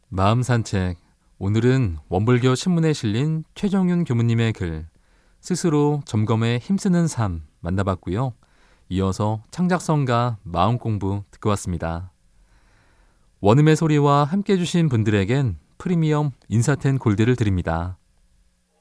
마음 산책. 오늘은 원불교 신문에 실린 최정윤 교무님의 글, 스스로 점검에 힘쓰는 삶 만나봤고요. 이어서 창작성가 마음 공부 듣고 왔습니다. 원음의 소리와 함께 해주신 분들에겐 프리미엄 인사텐 골드를 드립니다.